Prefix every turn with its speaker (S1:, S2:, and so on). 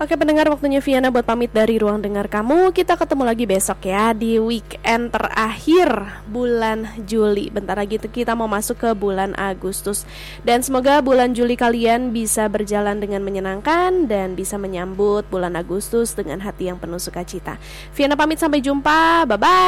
S1: Oke pendengar, waktunya Viana buat pamit dari ruang dengar kamu. Kita ketemu lagi besok ya di weekend terakhir bulan Juli. Bentar lagi kita mau masuk ke bulan Agustus. Dan semoga bulan Juli kalian bisa berjalan dengan menyenangkan dan bisa menyambut bulan Agustus dengan hati yang penuh sukacita. Viana pamit, sampai jumpa. Bye-bye.